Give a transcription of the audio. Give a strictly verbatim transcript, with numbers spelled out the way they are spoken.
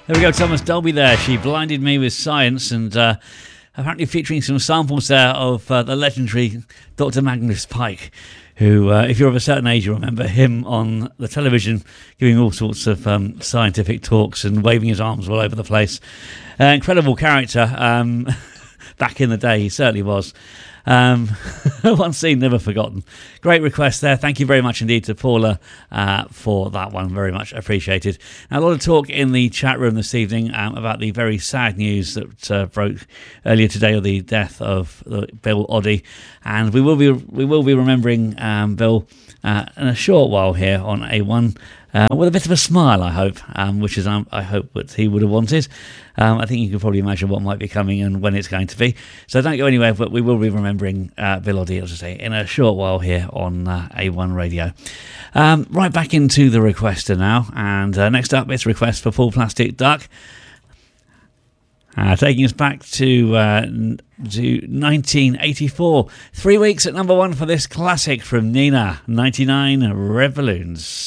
There we go, Thomas Dolby there. She blinded me with science, and uh, apparently featuring some samples there of uh, the legendary Doctor Magnus Pyke, who, uh, if you're of a certain age, you remember him on the television giving all sorts of um, scientific talks and waving his arms all over the place. Uh, incredible character. Um, back in the day, he certainly was. Um, one scene never forgotten. Great request there. Thank you very much indeed to Paula uh, for that one. Very much appreciated. Now, a lot of talk in the chat room this evening um, about the very sad news that uh, broke earlier today of the death of uh, Bill Oddie, and we will be we will be remembering um, Bill uh, in a short while here on A one. Uh, with a bit of a smile, I hope, um, which is um, I hope what he would have wanted. Um, I think you can probably imagine what might be coming and when it's going to be. So don't go anywhere, but we will be remembering uh, Bill Oddie, as I say, in a short while here on uh, A one Radio. Um, right back into the requester now, and uh, next up it's request for Paul Plastic Duck. Uh, taking us back to uh, to nineteen eighty-four. Three weeks at number one for this classic from Nina, ninety-nine Revolutions.